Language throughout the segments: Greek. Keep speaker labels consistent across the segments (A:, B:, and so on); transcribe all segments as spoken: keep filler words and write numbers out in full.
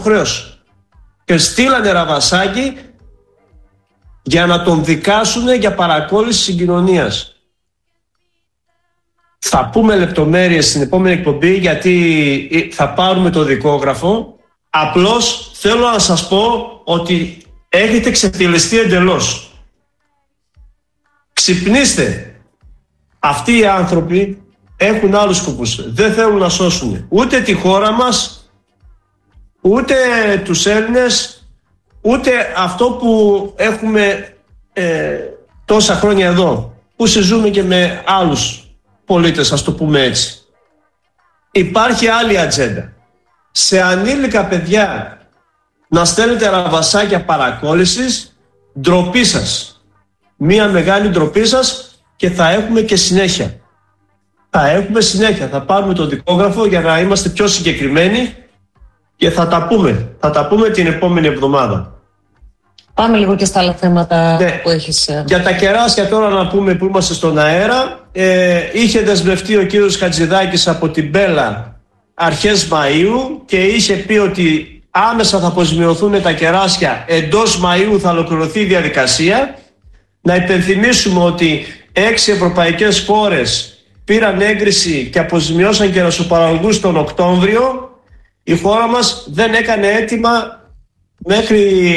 A: χρέος. Και στείλανε Ραβασάκη για να τον δικάσουν για παρακόλληση συγκοινωνίας. Θα πούμε λεπτομέρειες στην επόμενη εκπομπή, γιατί θα πάρουμε το δικόγραφο. Απλώς θέλω να σας πω ότι έχετε ξεφτυλιστεί εντελώς. Ξυπνήστε. Αυτοί οι άνθρωποι έχουν άλλους σκοπούς. Δεν θέλουν να σώσουν ούτε τη χώρα μας, ούτε τους Έλληνες, ούτε αυτό που έχουμε ε, τόσα χρόνια εδώ, που συζούμε και με άλλους πολίτες, ας το πούμε έτσι. Υπάρχει άλλη ατζέντα. Σε ανήλικα παιδιά να στέλνετε ραβασάκια παρακόλλησης, ντροπή σας. Μία μεγάλη ντροπή σας, και θα έχουμε και συνέχεια. Θα έχουμε συνέχεια. Θα πάρουμε το δικόγραφο για να είμαστε πιο συγκεκριμένοι και θα τα πούμε. Θα τα πούμε την επόμενη εβδομάδα.
B: Πάμε λίγο και στα άλλα θέματα, ναι, που έχεις.
A: Για τα κεράσια τώρα να πούμε, που είμαστε στον αέρα. Ε, είχε δεσμευτεί ο κύριος Χατζηδάκης από την Μπέλα αρχές Μαΐου και είχε πει ότι άμεσα θα αποζημιωθούν τα κεράσια, εντός Μαΐου θα ολοκληρωθεί η διαδικασία. Να υπενθυμίσουμε ότι έξι ευρωπαϊκές χώρες πήραν έγκριση και αποζημιώσαν κερασοπαραγωγούς τον Οκτώβριο. Η χώρα μας δεν έκανε αίτημα μέχρι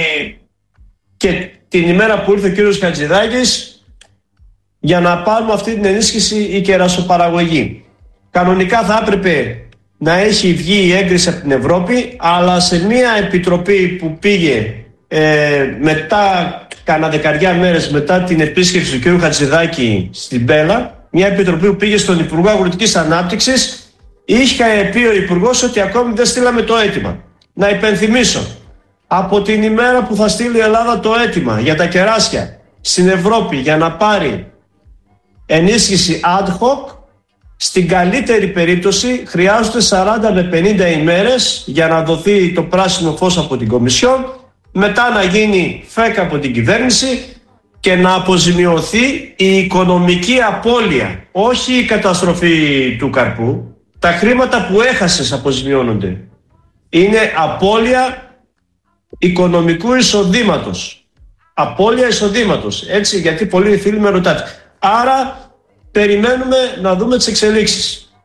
A: και την ημέρα που ήρθε ο κύριος Χατζηδάκης για να πάρουμε αυτή την ενίσχυση η κερασοπαραγωγή. Κανονικά θα έπρεπε να έχει βγει η έγκριση από την Ευρώπη, αλλά σε μια επιτροπή που πήγε ε, μετά, κάνα δεκαριά μέρες μετά την επίσκεψη του κύριου Χατζηδάκη στην Μπέλα, μια επιτροπή που πήγε στον Υπουργό Αγροτικής Ανάπτυξης, είχε πει ο Υπουργός ότι ακόμη δεν στείλαμε το αίτημα. Να υπενθυμίσω, από την ημέρα που θα στείλει η Ελλάδα το αίτημα για τα κεράσια στην Ευρώπη για να πάρει ενίσχυση ad hoc, στην καλύτερη περίπτωση χρειάζονται σαράντα με πενήντα ημέρες για να δοθεί το πράσινο φως από την Κομισιόν, μετά να γίνει φέκα από την κυβέρνηση και να αποζημιωθεί η οικονομική απώλεια, όχι η καταστροφή του καρπού. Τα χρήματα που έχασες αποζημιώνονται. Είναι απώλεια οικονομικού εισοδήματος. Απώλεια εισοδήματος. Έτσι, γιατί πολλοί φίλοι με ρωτάτε. Άρα περιμένουμε να δούμε τις εξελίξεις.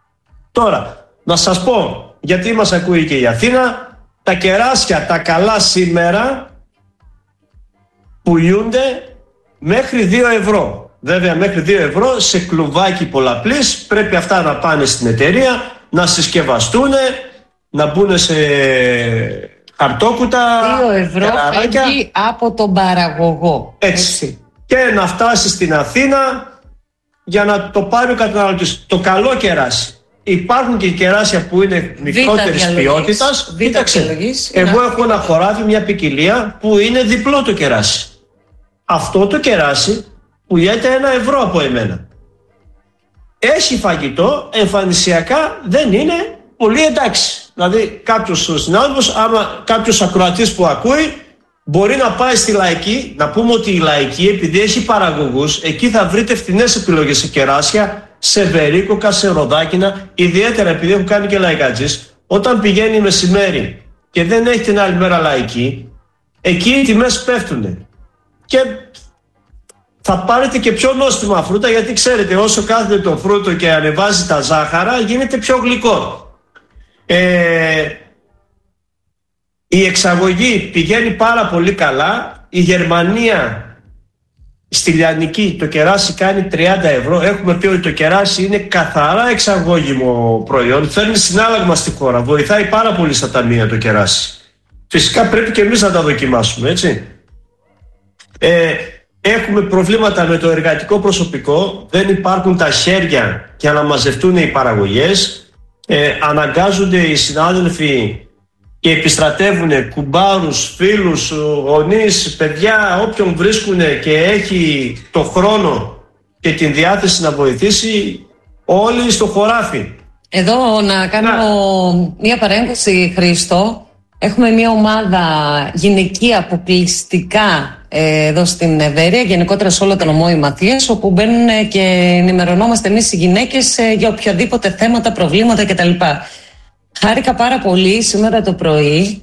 A: Τώρα, να σας πω, γιατί μας ακούει και η Αθήνα, τα κεράσια τα καλά σήμερα πουλούνται μέχρι δύο ευρώ. Βέβαια μέχρι δύο ευρώ σε κλουβάκι πολλαπλής. Πρέπει αυτά να πάνε στην εταιρεία, να συσκευαστούν, να μπουν σε χαρτόκουτα.
B: Δύο ευρώ φεύγει από τον παραγωγό.
A: Έτσι. Έτσι. Και να φτάσει στην Αθήνα για να το πάρει ο καταναλωτής. Το καλό κεράσι. Υπάρχουν και κεράσια που είναι μικρότερης ποιότητας. Κοίταξε, εγώ έχω ένα χωράφι, μια ποικιλία που είναι διπλό το κεράσι. Αυτό το κεράσι πουλιέται ένα ευρώ από εμένα. Έχει φαγητό, εμφανισιακά δεν είναι πολύ εντάξει. Δηλαδή κάποιος συνάδελφος, άμα κάποιος ακροατής που ακούει, μπορεί να πάει στη Λαϊκή. Να πούμε ότι η Λαϊκή, επειδή έχει παραγωγούς, εκεί θα βρείτε φθηνές επιλογές σε κεράσια, σε βερίκοκα, σε ροδάκινα. Ιδιαίτερα επειδή έχω κάνει και λαϊκατζής, όταν πηγαίνει μεσημέρι και δεν έχει την άλλη μέρα Λαϊκή, εκεί οι τιμές πέφτουν. Και θα πάρετε και πιο νόστιμα φρούτα, γιατί ξέρετε, όσο κάθεται το φρούτο και ανεβάζει τα ζάχαρα, γίνεται πιο γλυκό. Ε, η εξαγωγή πηγαίνει πάρα πολύ καλά. Η Γερμανία, στη Λιανική, το κεράσι κάνει τριάντα ευρώ. Έχουμε πει ότι το κεράσι είναι καθαρά εξαγώγημο προϊόν. Φέρνει συνάλλαγμα στη χώρα. Βοηθάει πάρα πολύ στα ταμεία το κεράσι. Φυσικά πρέπει και εμείς να τα δοκιμάσουμε, έτσι. Ε, έχουμε προβλήματα με το εργατικό προσωπικό. Δεν υπάρχουν τα χέρια για να μαζευτούν οι παραγωγές. Ε, αναγκάζονται οι συνάδελφοι και επιστρατεύουν κουμπάρους, φίλους, γονείς, παιδιά, όποιον βρίσκουν και έχει το χρόνο και την διάθεση να βοηθήσει, όλοι στο χωράφι.
B: Εδώ να κάνω να. μία παρένθεση, Χρήστο. Έχουμε μια ομάδα γυναικεία αποκλειστικά ε, εδώ στην Ευέρεια, γενικότερα σε όλο το νομό οι Μαθίες, όπου μπαίνουν και ενημερωνόμαστε εμείς οι γυναίκες ε, για οποιαδήποτε θέματα, προβλήματα κτλ. Χάρηκα πάρα πολύ σήμερα το πρωί